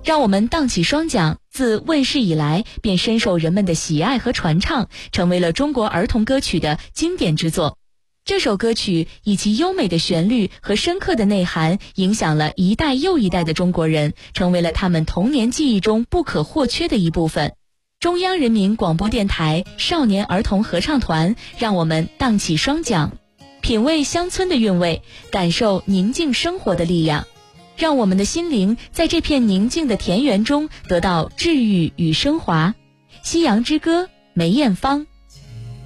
让我们荡起双桨，自问世以来便深受人们的喜爱和传唱，成为了中国儿童歌曲的经典之作。这首歌曲以其优美的旋律和深刻的内涵，影响了一代又一代的中国人，成为了他们童年记忆中不可或缺的一部分。中央人民广播电台少年儿童合唱团，让我们荡起双桨，品味乡村的韵味，感受宁静生活的力量，让我们的心灵在这片宁静的田园中得到治愈与升华。夕阳之歌，梅艳芳。